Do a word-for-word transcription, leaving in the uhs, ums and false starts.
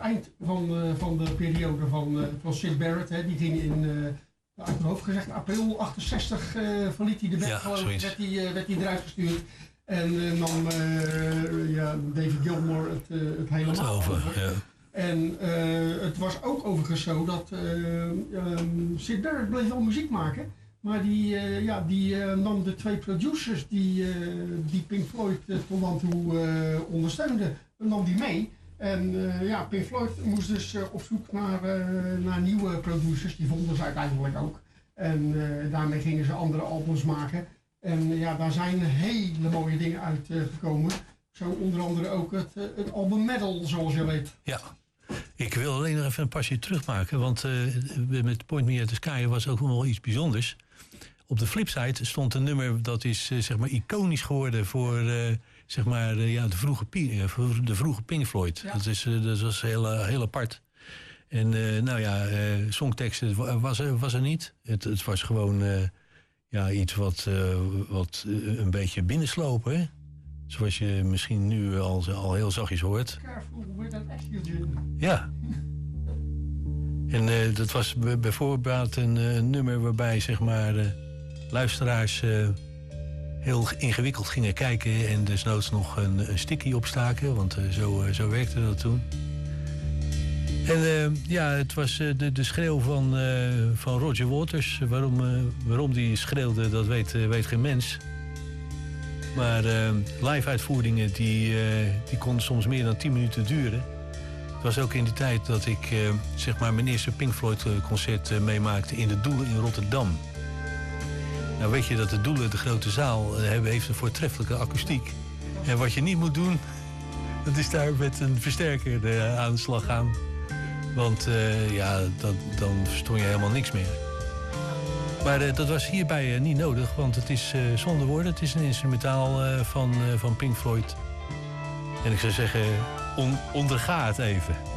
eind van, uh, van de periode van, uh, van Syd Barrett. Hè, die ging in, uh, uit mijn hoofd gezegd, april achtenzestig uh, verliet hij de band, ja, geloof ik, werd hij, uh, werd hij eruit gestuurd. En uh, nam uh, ja, David Gilmour het, uh, het helemaal over. over. Ja. En uh, het was ook overigens zo dat uh, um, Syd Barrett bleef wel muziek maken. Maar die, uh, ja, die uh, nam de twee producers die, uh, die Pink Floyd uh, tot dan toe uh, ondersteunden, nam die mee. En uh, ja, Pink Floyd moest dus uh, op zoek naar, uh, naar nieuwe producers. Die vonden ze uiteindelijk ook. En uh, daarmee gingen ze andere albums maken. En uh, ja, daar zijn hele mooie dingen uitgekomen. Uh, Zo onder andere ook het, uh, het album Metal, zoals je weet. Ja. Ik wil alleen nog even een pasje terugmaken, want uh, met Point Me at the Sky was ook wel iets bijzonders. Op de flipside stond een nummer dat is uh, zeg maar iconisch geworden voor uh, zeg maar, uh, ja, de, vroege P- de vroege Pink Floyd. Ja. Dat, is, uh, dat was heel, uh, heel apart. En uh, nou ja, uh, songteksten was er, was er niet. Het, het was gewoon uh, ja, iets wat, uh, wat uh, een beetje binnenslopen, hè? Zoals je misschien nu al, al heel zachtjes hoort. Ja. En uh, dat was b- bijvoorbeeld een uh, nummer waarbij zeg maar, uh, luisteraars uh, heel ingewikkeld gingen kijken en desnoods nog een, een sticky opstaken, want uh, zo, uh, zo werkte dat toen. En uh, ja, het was uh, de, de schreeuw van, uh, van Roger Waters. Waarom, uh, waarom die schreeuwde, dat weet, uh, weet geen mens. Maar uh, live-uitvoeringen die, uh, die konden soms meer dan tien minuten duren. Het was ook in die tijd dat ik uh, zeg maar mijn eerste Pink Floyd concert uh, meemaakte in de Doelen in Rotterdam. Nou weet je dat de Doelen, de grote zaal, uh, hebben, heeft een voortreffelijke akoestiek. En wat je niet moet doen, dat is daar met een versterker uh, aan de slag gaan. Want uh, ja, dat, dan verstond je helemaal niks meer. Maar uh, dat was hierbij uh, niet nodig, want het is uh, zonder woorden. Het is een instrumentaal uh, van, uh, van Pink Floyd. En ik zou zeggen, on, onderga het even.